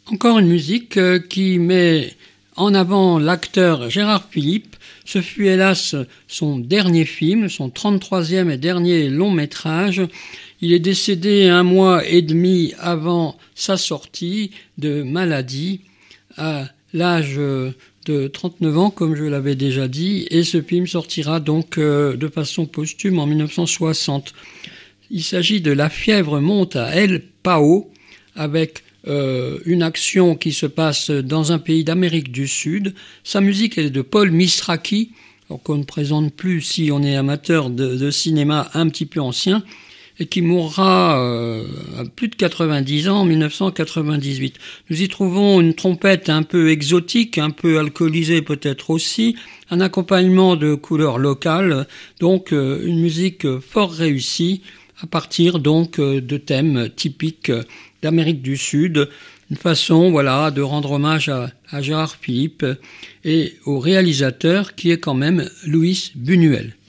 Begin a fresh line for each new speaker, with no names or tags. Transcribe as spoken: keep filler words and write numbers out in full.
Encore une musique euh, qui met en avant l'acteur Gérard Philipe. Ce fut hélas son dernier film, son trente-troisième et dernier long métrage. Il est décédé un mois et demi avant sa sortie de maladie, à l'âge de trente-neuf ans, comme je l'avais déjà dit, et ce film sortira donc euh, de façon posthume en dix-neuf cent soixante. Il s'agit de La fièvre monte à El Pao, avec euh, une action qui se passe dans un pays d'Amérique du Sud. Sa musique est de Paul Mistraki, qu'on ne présente plus si on est amateur de, de cinéma un petit peu ancien, et qui mourra euh, à plus de quatre-vingt-dix ans en dix-neuf cent quatre-vingt-dix-huit. Nous y trouvons une trompette un peu exotique, un peu alcoolisée peut-être aussi, un accompagnement de couleurs locales, donc euh, une musique fort réussie à partir donc euh, de thèmes typiques d'Amérique du Sud, une façon voilà, de rendre hommage à, à Gérard Philipe et au réalisateur qui est quand même Luis Buñuel.